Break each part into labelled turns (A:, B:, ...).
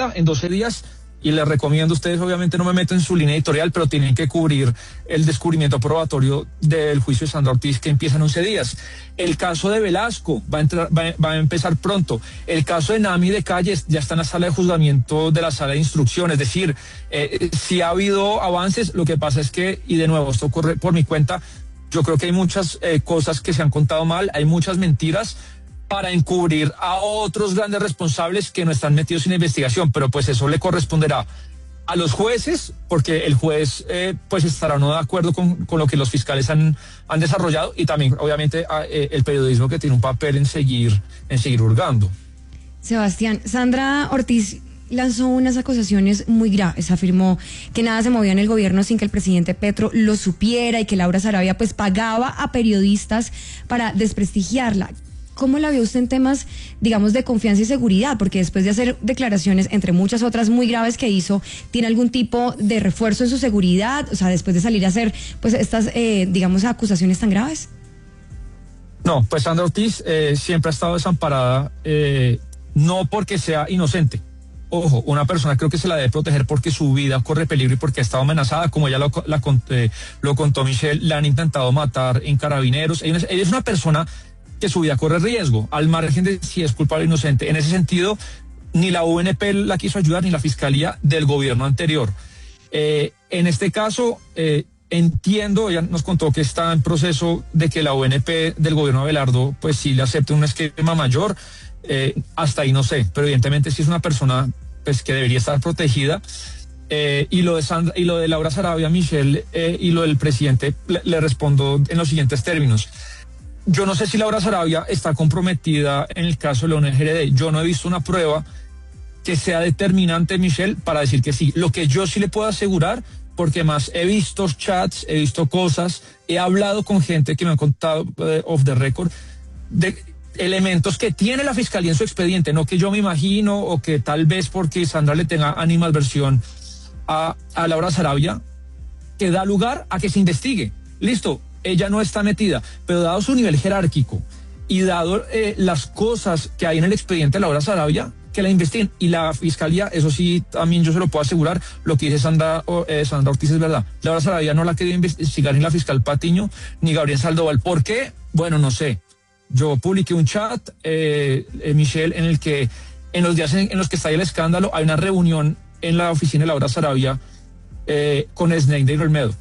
A: cuenta en 12 días. Y les recomiendo, ustedes obviamente no me meten en su línea editorial, pero tienen que cubrir el descubrimiento probatorio del juicio de Sandra Ortiz, que empieza en 11 días. El caso de Velasco va a empezar pronto. El caso de Nami de Calles ya está en la sala de juzgamiento de la sala de instrucción. Es decir, si ha habido avances, lo que pasa es que, y de nuevo, esto ocurre por mi cuenta, yo creo que hay muchas cosas que se han contado mal, hay muchas mentiras para encubrir a otros grandes responsables que no están metidos en la investigación, pero pues eso le corresponderá a los jueces, porque el juez pues estará no de acuerdo con lo que los fiscales han desarrollado, y también obviamente el periodismo, que tiene un papel en seguir hurgando.
B: Sebastián, Sandra Ortiz lanzó unas acusaciones muy graves. Afirmó que nada se movía en el gobierno sin que el presidente Petro lo supiera, y que Laura Sarabia pues pagaba a periodistas para desprestigiarla. ¿Cómo la vio usted en temas, digamos, de confianza y seguridad? Porque después de hacer declaraciones, entre muchas otras muy graves que hizo, ¿tiene algún tipo de refuerzo en su seguridad? O sea, después de salir a hacer pues estas, digamos, acusaciones tan graves.
A: No, pues Sandra Ortiz siempre ha estado desamparada, no porque sea inocente. Ojo, una persona creo que se la debe proteger porque su vida corre peligro y porque ha estado amenazada, como ella lo contó Michelle. La han intentado matar en Carabineros. Ella es una persona que su vida corre riesgo, al margen de si es culpable o inocente. En ese sentido, ni la UNP la quiso ayudar, ni la Fiscalía del gobierno anterior. En este caso, entiendo, ella nos contó que está en proceso de que la UNP del gobierno de Abelardo, pues sí le acepte un esquema mayor. Hasta ahí no sé, pero evidentemente sí es una persona pues que debería estar protegida. Y lo de Laura Sarabia, Michelle, y lo del presidente, le respondo en los siguientes términos. Yo no sé si Laura Sarabia está comprometida en el caso de la ONG. Yo no he visto una prueba que sea determinante, Michelle, para decir que sí. Lo que yo sí le puedo asegurar, porque más he visto chats, he visto cosas, he hablado con gente que me han contado off the record, de elementos que tiene la Fiscalía en su expediente, no que yo me imagino, o que tal vez porque Sandra le tenga animadversión a Laura Sarabia, que da lugar a que se investigue. Listo. Ella no está metida, pero dado su nivel jerárquico y dado las cosas que hay en el expediente de Laura Sarabia, que la investiguen. Y la Fiscalía, eso sí, también yo se lo puedo asegurar, lo que dice Sandra Ortiz es verdad. Laura Sarabia no la ha querido investigar ni la fiscal Patiño ni Gabriel Sandoval. ¿Por qué? Bueno, no sé. Yo publiqué un chat, Michelle, en el que en los días en los que está ahí el escándalo, hay una reunión en la oficina de Laura Sarabia con Sneijder Olmedo.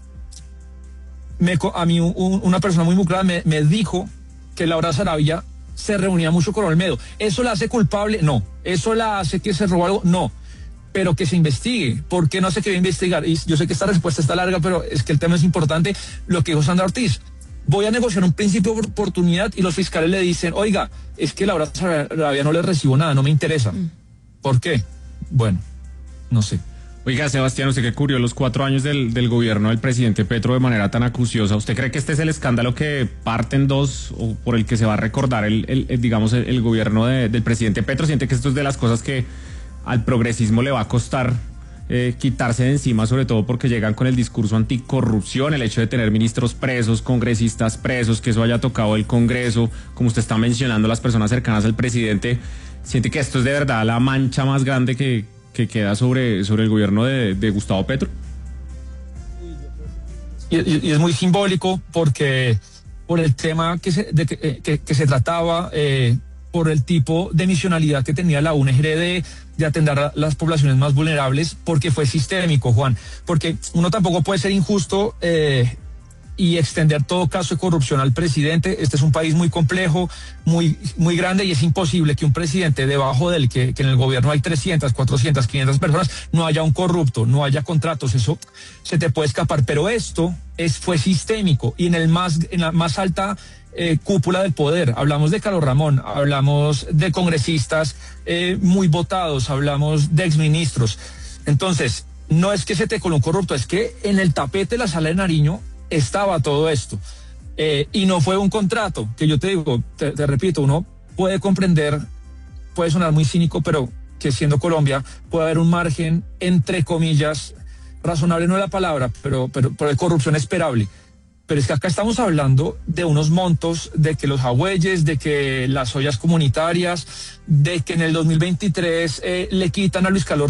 A: A mí una persona muy clara me dijo que Laura Sarabia se reunía mucho con Olmedo. ¿Eso la hace culpable? No. ¿Eso la hace que se robó algo? No. Pero que se investigue. ¿Por qué no se quiere investigar? Y yo sé que esta respuesta está larga, pero es que el tema es importante. Lo que dijo Sandra Ortiz: voy a negociar un principio de oportunidad, y los fiscales le dicen, oiga, es que Laura Sarabia no le recibo nada, no me interesa. ¿Por qué? Bueno, no sé.
C: Oiga, Sebastián, usted que cubrió los 4 años del gobierno del presidente Petro de manera tan acuciosa, ¿usted cree que este es el escándalo que parte en dos, o por el que se va a recordar el gobierno del presidente Petro? ¿Siente que esto es de las cosas que al progresismo le va a costar quitarse de encima, sobre todo porque llegan con el discurso anticorrupción, el hecho de tener ministros presos, congresistas presos, que eso haya tocado el Congreso, como usted está mencionando, las personas cercanas al presidente? ¿Siente que esto es de verdad la mancha más grande que queda sobre el gobierno de Gustavo Petro?
A: Y es muy simbólico, porque por el tema que se trataba, por el tipo de misionalidad que tenía la UNGD de atender a las poblaciones más vulnerables, porque fue sistémico, Juan. Porque uno tampoco puede ser injusto y extender todo caso de corrupción al presidente. Este es un país muy complejo, muy grande, y es imposible que un presidente debajo del que en el gobierno hay 300, 400, 500 personas, no haya un corrupto, no haya contratos. Eso se te puede escapar, pero esto fue sistémico, y en la más alta cúpula del poder. Hablamos de Carlos Ramón, hablamos de congresistas muy votados, hablamos de exministros. Entonces, no es que se te coló un corrupto, es que en el tapete de la sala de Nariño estaba todo esto, y no fue un contrato, que yo te digo, te repito, uno puede comprender, puede sonar muy cínico, pero que siendo Colombia puede haber un margen, entre comillas, razonable no es la palabra, pero de corrupción esperable. Pero es que acá estamos hablando de unos montos, de que los agüeyes, de que las ollas comunitarias, de que en el 2023 le quitan a Luis Carlos